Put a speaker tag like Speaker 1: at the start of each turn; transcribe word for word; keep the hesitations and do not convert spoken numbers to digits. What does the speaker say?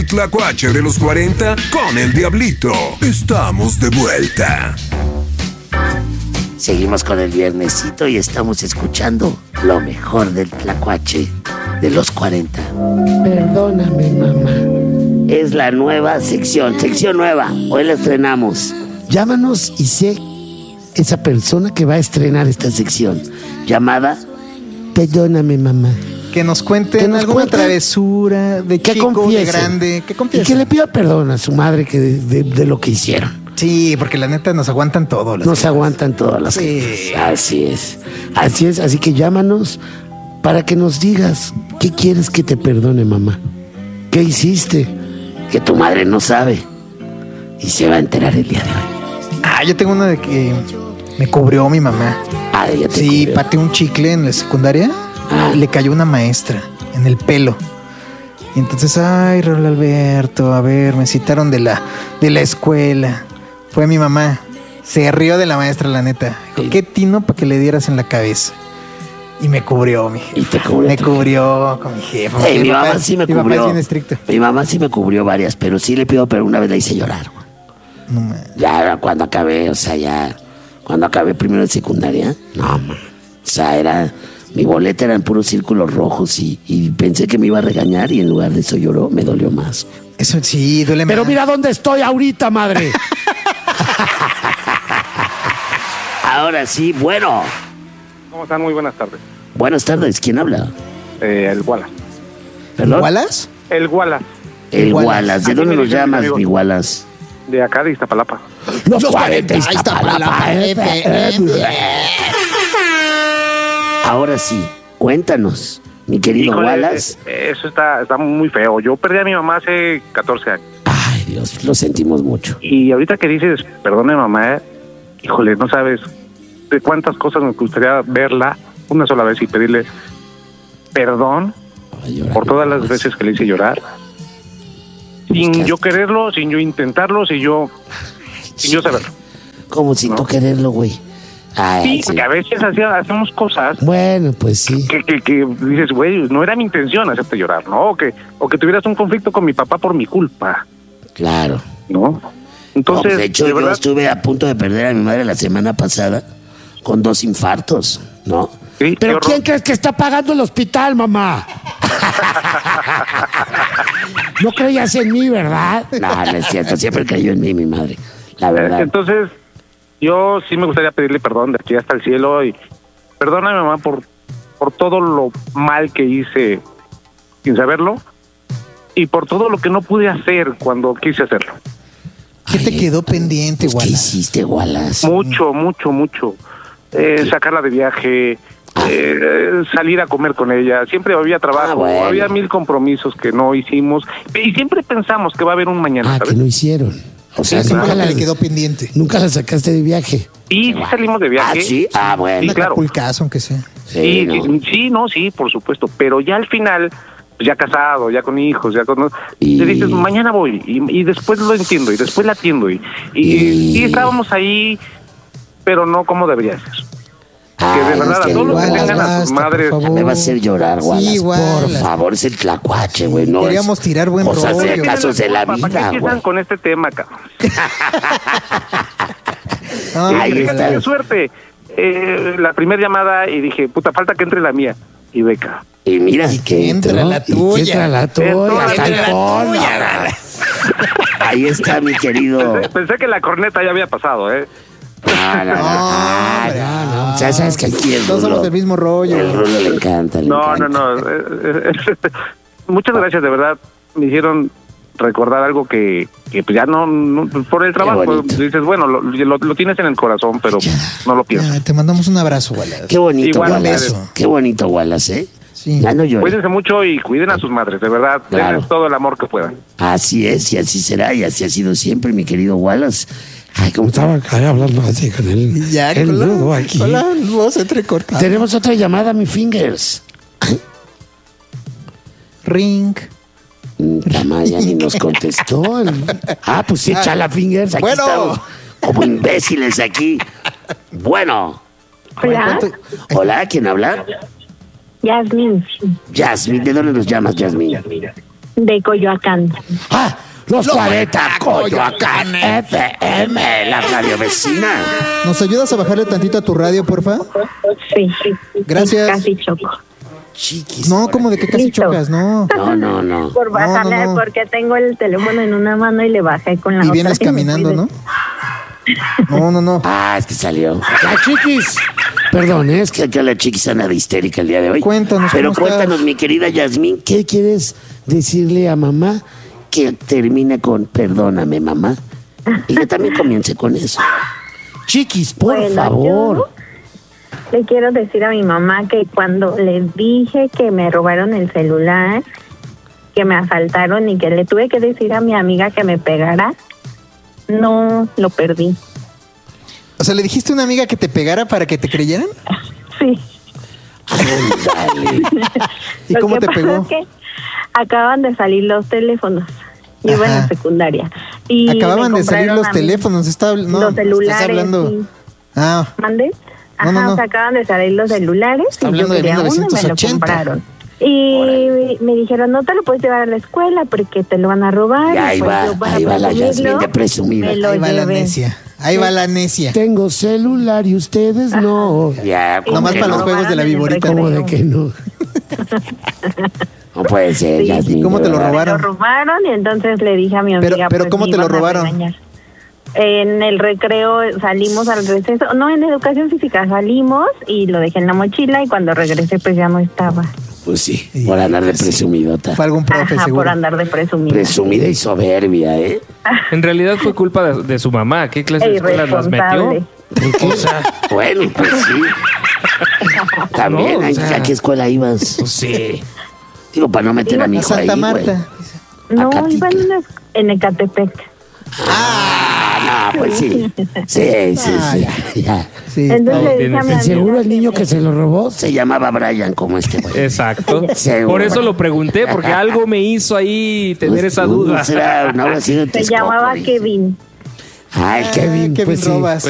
Speaker 1: Tlacuache de los cuarenta con el Diablito. Estamos de vuelta.
Speaker 2: Seguimos con el viernesito y estamos escuchando lo mejor del Tlacuache de los cuarenta. Perdóname, mamá. Es la nueva sección, sección nueva. Hoy la estrenamos. Llámanos y sé esa persona que va a estrenar esta sección llamada Perdóname, mamá.
Speaker 3: Que nos cuenten
Speaker 2: Que nos
Speaker 3: alguna
Speaker 2: cuenten
Speaker 3: travesura de
Speaker 2: que
Speaker 3: chico,
Speaker 2: confiesen.
Speaker 3: de grande, que
Speaker 2: Y
Speaker 3: confiesen.
Speaker 2: que le pida perdón a su madre que de, de, de lo que hicieron.
Speaker 3: Sí, porque la neta nos aguantan todo. las
Speaker 2: Nos
Speaker 3: cosas.
Speaker 2: aguantan todas las
Speaker 3: Sí.
Speaker 2: cosas. Así es. Así es. Así que llámanos para que nos digas qué quieres que te perdone, mamá. ¿Qué hiciste? Que tu madre no sabe. Y se va a enterar el día de hoy.
Speaker 3: Ah, yo tengo una de que me cubrió mi mamá.
Speaker 2: Ah, ella te
Speaker 3: Sí,
Speaker 2: cubrió.
Speaker 3: pateé un chicle en la secundaria
Speaker 2: Ah.
Speaker 3: y le cayó una maestra en el pelo. Y entonces, ay, Raúl Alberto, a ver, me citaron de la, de la escuela. Fue mi mamá. Se rió de la maestra, la neta. Dijo,
Speaker 2: Sí.
Speaker 3: ¿qué tino para que le dieras en la cabeza? Y me cubrió, mi jefe.
Speaker 2: Y te cubrió
Speaker 3: Me
Speaker 2: tu
Speaker 3: cubrió con mi jefe.
Speaker 2: Ey,
Speaker 3: porque
Speaker 2: mi
Speaker 3: papá
Speaker 2: mamá
Speaker 3: es-
Speaker 2: sí me
Speaker 3: mi papá es
Speaker 2: cubrió.
Speaker 3: bien estricto.
Speaker 2: Mi mamá sí me cubrió varias, pero sí le pido, pero una vez la hice llorar, güey.
Speaker 3: No, man.
Speaker 2: Ya cuando acabé, o sea, ya cuando acabé primero de secundaria, no, man. O sea, era, mi boleta eran puros círculos rojos y, y pensé que me iba a regañar y en lugar de eso lloró, me dolió más.
Speaker 3: Eso sí, duele
Speaker 2: Pero
Speaker 3: más.
Speaker 2: mira dónde estoy ahorita, madre. Ahora sí, bueno.
Speaker 4: ¿Cómo están? Muy buenas tardes.
Speaker 2: Buenas tardes, ¿quién habla?
Speaker 4: Eh, el Wallace.
Speaker 2: ¿Perdón?
Speaker 3: ¿Wallace?
Speaker 4: El Wallace,
Speaker 2: El
Speaker 3: Wallace.
Speaker 2: Wallace. ¿De
Speaker 4: Aquí
Speaker 2: dónde
Speaker 4: me
Speaker 2: nos
Speaker 4: dicen mis
Speaker 2: llamas,
Speaker 4: amigos.
Speaker 2: mi Wallace?
Speaker 4: de acá de Iztapalapa.
Speaker 2: Los cuarenta Iztapalapa F M. Ahora sí, cuéntanos, mi querido
Speaker 4: Híjole,
Speaker 2: Wallace.
Speaker 4: eh, eso está, está muy feo. Yo perdí a mi mamá hace catorce años.
Speaker 2: Ay, Dios, lo sentimos mucho.
Speaker 4: Y ahorita que dices, perdone mamá, eh, híjole, no sabes de cuántas cosas me gustaría verla una sola vez y pedirle perdón
Speaker 2: Ay, llora,
Speaker 4: por todas las
Speaker 2: Wallace.
Speaker 4: veces que le hice llorar. Sin
Speaker 2: Buscaste.
Speaker 4: yo quererlo, sin yo intentarlo, sin yo, sin yo saberlo.
Speaker 2: Como sin
Speaker 4: ¿No?
Speaker 2: tú quererlo, güey. Ay,
Speaker 4: Sí,
Speaker 2: sí.
Speaker 4: porque a veces hacía- hacemos cosas
Speaker 2: Bueno, pues sí.
Speaker 4: que, que, que dices, güey, no era mi intención hacerte llorar, ¿no? O que, o que tuvieras un conflicto con mi papá por mi culpa,
Speaker 2: Claro.
Speaker 4: ¿no?
Speaker 2: No,
Speaker 4: Entonces,
Speaker 2: de hecho,
Speaker 4: de
Speaker 2: yo
Speaker 4: verdad,
Speaker 2: estuve a punto de perder a mi madre la semana pasada con dos infartos, ¿no?
Speaker 4: sí, qué
Speaker 2: Pero
Speaker 4: horror.
Speaker 2: ¿quién crees que está pagando el hospital, mamá? No creías en mí, ¿verdad? No, no es cierto. Siempre creyó en mí, mi madre. La verdad.
Speaker 4: Entonces, yo sí me gustaría pedirle perdón de aquí hasta el cielo y perdóname, mamá, por, por todo lo mal que hice sin saberlo y por todo lo que no pude hacer cuando quise hacerlo.
Speaker 3: ¿Qué te
Speaker 2: Ay,
Speaker 3: quedó pendiente,
Speaker 2: pues, ¿qué
Speaker 3: Wallace?
Speaker 2: hiciste, Wallace?
Speaker 4: Mucho, mucho, mucho. Eh, sacarla de viaje, eh, salir a comer con ella. Siempre había trabajo,
Speaker 2: Ah, bueno.
Speaker 4: había mil compromisos que no hicimos y siempre pensamos que va a haber un mañana,
Speaker 2: Ah,
Speaker 4: ¿sabes?
Speaker 2: que no hicieron. O sea,
Speaker 3: Eso
Speaker 2: nunca
Speaker 3: fue lo
Speaker 2: la,
Speaker 3: que le quedó pendiente.
Speaker 2: nunca la sacaste de viaje.
Speaker 4: Y sí salimos de viaje.
Speaker 2: Ah, sí. Ah, bueno.
Speaker 4: Sí,
Speaker 3: Un
Speaker 4: claro.
Speaker 3: Acapulcazo, aunque sea.
Speaker 4: Sí,
Speaker 2: ¿no?
Speaker 4: sí, sí, no, sí, por supuesto. Pero ya al final, pues ya casado, ya con hijos, ya con...
Speaker 2: Y-
Speaker 4: Te dices, mañana voy. Y, y después lo entiendo, y después la atiendo. Y, y,
Speaker 2: Y-
Speaker 4: sí estábamos ahí, pero no como debería ser.
Speaker 2: Ay,
Speaker 4: que de verdad,
Speaker 2: es
Speaker 4: a
Speaker 2: que
Speaker 4: todos los que
Speaker 3: Wallace,
Speaker 4: tengan a sus
Speaker 3: basta,
Speaker 4: madres...
Speaker 3: por favor.
Speaker 2: me va a hacer llorar,
Speaker 3: Sí,
Speaker 2: Wallace. Por
Speaker 3: Wallace.
Speaker 2: favor, es el tlacuache, güey. No
Speaker 3: Queríamos
Speaker 2: es
Speaker 3: tirar buen
Speaker 2: cosas de
Speaker 3: rollo.
Speaker 2: casos de la
Speaker 4: ¿Para qué
Speaker 2: vida,
Speaker 4: empiezan
Speaker 2: güey.
Speaker 4: con este tema, cabrón?
Speaker 3: No,
Speaker 2: Ahí
Speaker 4: Eh,
Speaker 2: está.
Speaker 4: qué suerte. Eh, la primera llamada y dije, puta, falta que entre la mía. Y beca.
Speaker 2: Y mira,
Speaker 3: Y
Speaker 2: que
Speaker 3: que entra
Speaker 2: entró,
Speaker 3: la
Speaker 2: y que
Speaker 3: tuya.
Speaker 2: entra la tuya,
Speaker 4: Entró
Speaker 2: hasta el
Speaker 4: la
Speaker 2: fondo. Ahí está mi querido.
Speaker 4: Pensé, pensé que la corneta ya había pasado, ¿eh?
Speaker 2: No, no, no, ah,
Speaker 3: hombre,
Speaker 2: no, no. O sea, sabes que aquí el
Speaker 3: Todos
Speaker 2: Rulo,
Speaker 3: somos del mismo rollo.
Speaker 2: el Rulo le encanta, le
Speaker 4: No, no,
Speaker 2: encanta.
Speaker 4: no. eh, eh, Muchas gracias, de verdad. Me hicieron recordar algo que, que pues ya no, no- por el trabajo.
Speaker 2: bonito.
Speaker 4: Dices, bueno, lo, lo, lo tienes en el corazón, pero no lo piensas.
Speaker 3: Ya, te mandamos un abrazo, Wallace.
Speaker 2: Qué bonito,
Speaker 4: Igual,
Speaker 2: Wallace.
Speaker 3: beso.
Speaker 2: Qué bonito, Wallace, ¿eh?
Speaker 3: Sí.
Speaker 2: Ya no llores.
Speaker 4: Cuídense mucho y cuiden a sus madres, de verdad.
Speaker 2: Claro.
Speaker 4: Denles todo el amor que puedan.
Speaker 2: Así es, y así será, y así ha sido siempre, mi querido Wallace. Ay, como estaba acá hablando así con él.
Speaker 3: Ya,
Speaker 2: el
Speaker 3: con la,
Speaker 2: nudo aquí.
Speaker 3: con la voz entrecortada.
Speaker 2: Tenemos otra llamada, mi fingers.
Speaker 3: Ring.
Speaker 2: Tamaya ni nos contestó. el- Ah, pues sí, chala fingers. Aquí
Speaker 3: Bueno.
Speaker 2: estamos como imbéciles aquí. Bueno.
Speaker 5: Hola,
Speaker 2: Hola, ¿quién habla?
Speaker 5: Yasmin,
Speaker 2: Yasmin, ¿de dónde nos llamas, Yasmin?
Speaker 5: De Coyoacán.
Speaker 2: ¡Ah! Los cuarenta, Coyoacán F M, la radio vecina.
Speaker 3: ¿Nos ayudas a bajarle tantito a tu radio, porfa?
Speaker 5: Sí.
Speaker 3: Gracias.
Speaker 5: Casi choco.
Speaker 2: Chiquis.
Speaker 3: No, como de que casi
Speaker 5: Listo.
Speaker 3: chocas, no.
Speaker 2: No, no, no.
Speaker 5: Por bajarle,
Speaker 3: No, no, no.
Speaker 5: porque tengo el teléfono en una mano y le bajé con la
Speaker 3: Y
Speaker 5: otra.
Speaker 3: vienes
Speaker 5: me
Speaker 3: caminando,
Speaker 5: fui de-
Speaker 3: ¿no? No, no, no.
Speaker 2: Ah, es que salió. La chiquis. Perdón, ¿eh? Es que acá la chiquis anda de histérica el día de hoy.
Speaker 3: Cuéntanos,
Speaker 2: Pero
Speaker 3: ¿cómo estás?
Speaker 2: cuéntanos, mi querida Yasmín, ¿qué quieres decirle a mamá que termine con perdóname, mamá? Y que también comience con eso. Chiquis, por
Speaker 5: Bueno,
Speaker 2: favor.
Speaker 5: yo le quiero decir a mi mamá que cuando le dije que me robaron el celular, que me asaltaron y que le tuve que decir a mi amiga que me pegara, no lo perdí.
Speaker 3: O sea, ¿le dijiste a una amiga que te pegara para que te creyeran?
Speaker 5: Sí.
Speaker 2: Ándale.
Speaker 3: ¿Y
Speaker 5: Lo
Speaker 3: cómo
Speaker 5: que
Speaker 3: te
Speaker 5: pasa
Speaker 3: pegó?
Speaker 5: es que acaban de salir los teléfonos. Yo iba en
Speaker 3: Ajá.
Speaker 5: la secundaria. Y
Speaker 3: Acababan
Speaker 5: me
Speaker 3: de salir
Speaker 5: compraron
Speaker 3: los
Speaker 5: a mí
Speaker 3: teléfonos. Está, no,
Speaker 5: los celulares.
Speaker 3: Estás hablando.
Speaker 5: sí.
Speaker 3: Ah,
Speaker 5: ¿Mande? Ajá,
Speaker 3: No, no, no.
Speaker 5: o sea, acaban de salir los celulares
Speaker 3: Está
Speaker 5: y yo
Speaker 3: hablando de
Speaker 5: quería uno y me lo
Speaker 3: mil novecientos ochenta.
Speaker 5: compraron. Y me dijeron, no te lo puedes llevar a la escuela porque te lo van a robar.
Speaker 2: Y ahí
Speaker 5: pues
Speaker 2: va,
Speaker 5: yo para
Speaker 2: ahí va la
Speaker 5: presumirlo,
Speaker 2: Yasmín de presumida.
Speaker 5: me lo
Speaker 3: ahí va la
Speaker 5: llevé.
Speaker 3: necia. Ahí va la necia.
Speaker 2: Tengo celular y ustedes no. Ya,
Speaker 5: Y
Speaker 3: Nomás
Speaker 5: me
Speaker 3: para
Speaker 5: lo
Speaker 3: los juegos de la
Speaker 5: robaron en el
Speaker 3: viborita.
Speaker 2: ¿Cómo
Speaker 5: recreo.
Speaker 2: de que no? No puede ser,
Speaker 5: Sí.
Speaker 2: Yasmín.
Speaker 3: ¿Cómo
Speaker 2: de
Speaker 3: te lo
Speaker 2: verdad.
Speaker 3: robaron?
Speaker 5: Me lo robaron y entonces le dije a mi amiga.
Speaker 3: Pero- pero
Speaker 5: pues,
Speaker 3: ¿cómo
Speaker 5: me
Speaker 3: te lo
Speaker 5: iban a
Speaker 3: robaron?
Speaker 5: regañar. En el recreo salimos al receso, no, en educación física salimos y lo dejé en la mochila y cuando regresé pues ya no estaba.
Speaker 2: Pues sí, por andar de presumidota.
Speaker 3: Fue algún profe,
Speaker 5: Ajá,
Speaker 3: seguro.
Speaker 5: por andar de presumida.
Speaker 2: Presumida y soberbia, ¿eh?
Speaker 6: En realidad fue culpa de, de su mamá. ¿Qué clase de
Speaker 5: E
Speaker 6: escuela las
Speaker 5: irresponsable.
Speaker 6: metió? O sea,
Speaker 2: Bueno, pues sí. También,
Speaker 6: No, o
Speaker 2: ¿a-
Speaker 6: sea-
Speaker 2: ¿a qué escuela ibas?
Speaker 6: pues sí.
Speaker 2: Digo, para no meter a mi
Speaker 3: A
Speaker 2: hijo ahí,
Speaker 3: Santa
Speaker 2: güey.
Speaker 3: Marta.
Speaker 5: No,
Speaker 2: Acatica.
Speaker 5: iba en, una, en Ecatepec.
Speaker 2: Ah, no, pues sí. Sí, sí, sí. Ya, ya.
Speaker 3: Sí.
Speaker 5: Entonces le dije
Speaker 6: tiene
Speaker 5: a mi
Speaker 6: sentido.
Speaker 5: amiga
Speaker 2: Seguro el
Speaker 5: que
Speaker 2: niño
Speaker 5: me-
Speaker 2: que se lo robó se llamaba Brian, como este güey.
Speaker 6: Exacto.
Speaker 2: Seguro.
Speaker 6: Por eso lo pregunté, porque algo me hizo ahí tener esa duda.
Speaker 2: Será, no habrá sido
Speaker 5: Se
Speaker 2: Texcoco,
Speaker 5: llamaba
Speaker 2: dice.
Speaker 5: Kevin.
Speaker 2: Ay, Kevin,
Speaker 3: Kevin
Speaker 2: pues sí.
Speaker 3: Robas.